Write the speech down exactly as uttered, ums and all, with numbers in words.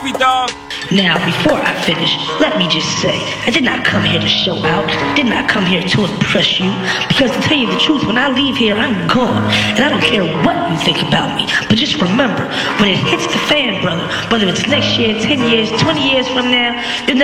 Now, before I finish, let me just say, I did not come here to show out, did not come here to impress you, because to tell you the truth, when I leave here, I'm gone, and I don't care what you think about me, but just remember, when it hits the fan, brother, whether it's next year, ten years, twenty years from now, you'll never